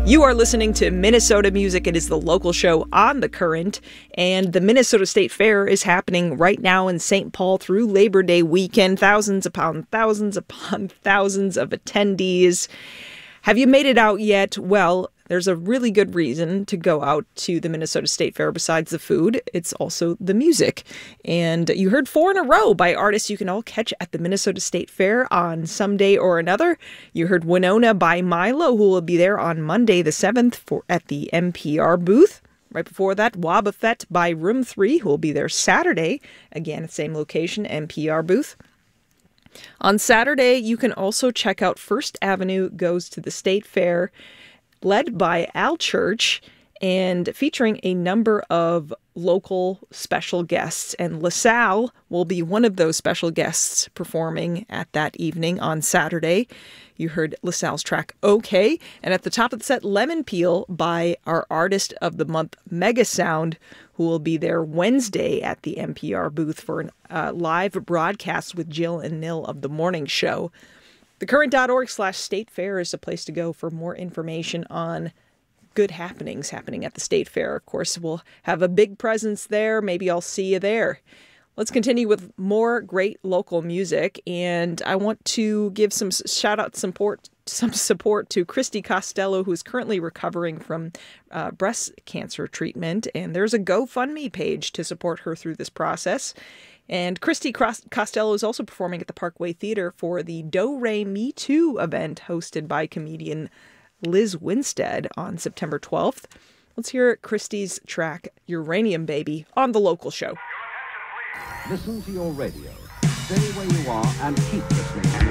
You are listening to Minnesota Music. It is the local show on The Current, and the Minnesota State Fair is happening right now in St. Paul through Labor Day weekend. Thousands upon thousands upon thousands of attendees. Have you made it out yet? Well, there's a really good reason to go out to the Minnesota State Fair besides the food. It's also the music. And you heard 4 in a row by artists you can all catch at the Minnesota State Fair on some day or another. You heard Winona by Milo, who will be there on Monday the 7th at the NPR booth. Right before that, Wobbuffet by Room 3, who will be there Saturday, again at the same location, NPR booth. On Saturday, you can also check out First Avenue Goes to the State Fair, led by Al Church and featuring a number of local special guests. And LaSalle will be one of those special guests performing at that evening on Saturday. You heard LaSalle's track OK. And at the top of the set, Lemon Peel by our Artist of the Month, Mega Sound, who will be there Wednesday at the NPR booth for a live broadcast with Jill and Nil of The Morning Show. TheCurrent.org/State Fair is a place to go for more information on good happenings happening at the State Fair. Of course, we'll have a big presence there. Maybe I'll see you there. Let's continue with more great local music. And I want to give some shout-out support to Christy Costello, who's currently recovering from breast cancer treatment. And there's a GoFundMe page to support her through this process. And Christy Costello is also performing at the Parkway Theater for the Do Re Me Too event hosted by comedian Liz Winstead on September 12th. Let's hear Christy's track, Uranium Baby, on The Local Show. Listen to your radio. Stay where you are and keep listening.